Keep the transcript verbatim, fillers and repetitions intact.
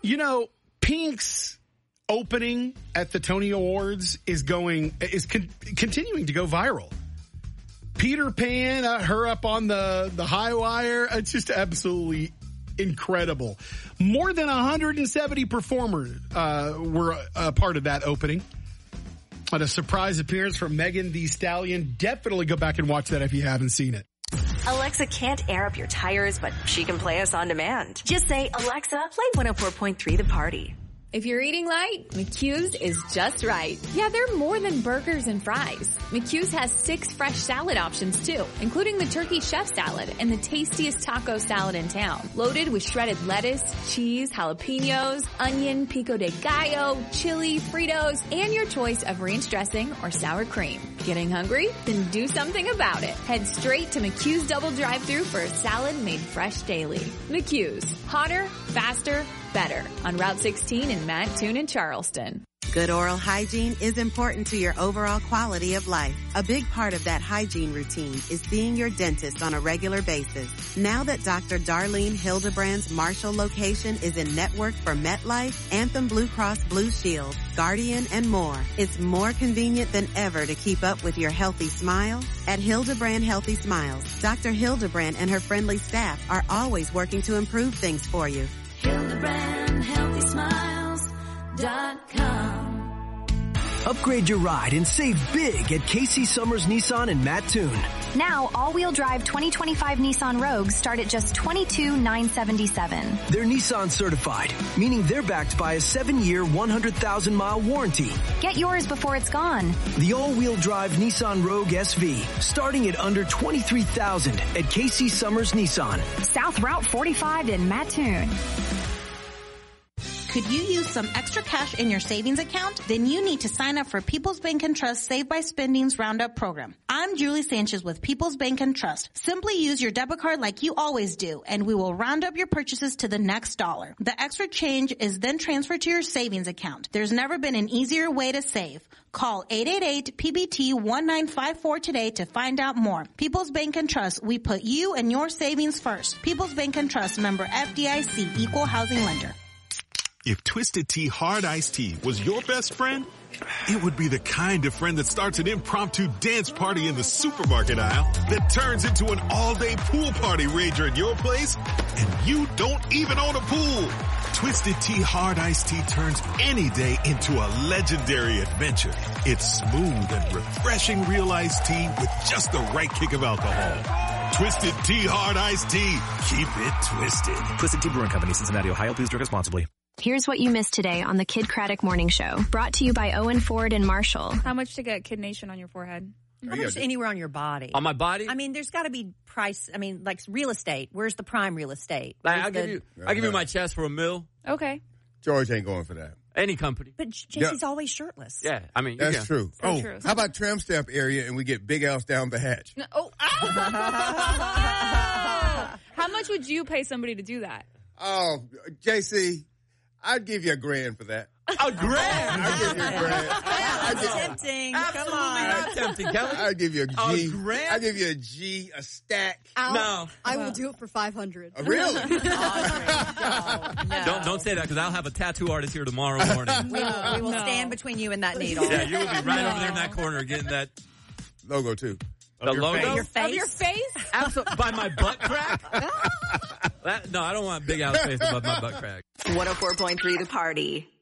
You know, Pink's opening at the Tony Awards is going is con- continuing to go viral. Peter Pan, uh, her up on the, the high wire. It's just absolutely incredible. More than one hundred seventy performers uh, were a part of that opening. And a surprise appearance from Megan Thee Stallion. Definitely go back and watch that if you haven't seen it. Alexa can't air up your tires, but she can play us on demand. Just say, Alexa, play one oh four point three The Party. If you're eating light, McHugh's is just right. Yeah, they're more than burgers and fries. McHugh's has six fresh salad options too, including the turkey chef salad and the tastiest taco salad in town. Loaded with shredded lettuce, cheese, jalapenos, onion, pico de gallo, chili, Fritos, and your choice of ranch dressing or sour cream. Getting hungry? Then do something about it. Head straight to McHugh's Double Drive-Thru for a salad made fresh daily. McHugh's. Hotter, faster, better. On Route sixteen in Mattoon and Charleston. Good oral hygiene is important to your overall quality of life. A big part of that hygiene routine is seeing your dentist on a regular basis. Now that Doctor Darlene Hildebrand's Marshall location is in network for MetLife, Anthem Blue Cross Blue Shield, Guardian, and more, it's more convenient than ever to keep up with your healthy smile. At Hildebrand Healthy Smiles, Doctor Hildebrand and her friendly staff are always working to improve things for you. Hildebrand Healthy Smiles dot com. Upgrade your ride and save big at Casey Summers Nissan in Mattoon. Now, all-wheel drive twenty twenty-five Nissan Rogues start at just twenty-two thousand nine hundred seventy-seven dollars. They're Nissan certified, meaning they're backed by a seven-year, one hundred thousand mile warranty. Get yours before it's gone. The all-wheel drive Nissan Rogue S V, starting at under twenty-three thousand dollars at Casey Summers Nissan. South Route forty-five in Mattoon. Could you use some extra cash in your savings account? Then you need to sign up for People's Bank and Trust Save by Spending's Roundup program. I'm Julie Sanchez with People's Bank and Trust. Simply use your debit card like you always do, and we will round up your purchases to the next dollar. The extra change is then transferred to your savings account. There's never been an easier way to save. Call eight eight eight P B T one nine five four today to find out more. People's Bank and Trust, we put you and your savings first. People's Bank and Trust, member F D I C, equal housing lender. If Twisted Tea Hard Iced Tea was your best friend, it would be the kind of friend that starts an impromptu dance party in the supermarket aisle that turns into an all-day pool party rager at your place, and you don't even own a pool. Twisted Tea Hard Iced Tea turns any day into a legendary adventure. It's smooth and refreshing real iced tea with just the right kick of alcohol. Twisted Tea Hard Iced Tea. Keep it twisted. Twisted Tea Brewing Company, Cincinnati, Ohio. Please drink responsibly. Here's what you missed today on the Kid Craddock Morning Show. Brought to you by Owen Ford and Marshall. How much to get Kid Nation on your forehead? How much anywhere on your body? On my body? I mean, there's got to be price. I mean, like real estate. Where's the prime real estate? Like, I'll the, give you, I'll give you my chest for a mil. Okay. George ain't going for that. Any company. But J C's yeah. always shirtless. Yeah, I mean, that's yeah. true. So oh, true. How about tram stamp area and we get Big Al's down the hatch? No, oh. How much would you pay somebody to do that? Oh, J C, I'd give you a grand for that. A grand? I'd give you a grand. That's tempting. Absolutely Come on. not tempting, Kelly. I'd give you a G. A grand? I'd give you a G, a stack. Al, no. I will do it for five hundred. Uh, really? no, no. Don't don't say that because I'll have a tattoo artist here tomorrow morning. We will, we will No. stand between you and that needle. Yeah, you will be right No. over there in that corner getting that Logo, too. the your logo. face. Your face? Of your face? Absolutely. By my butt crack? that, no, I don't want Big Al's face above my butt crack. one oh four point three The Party.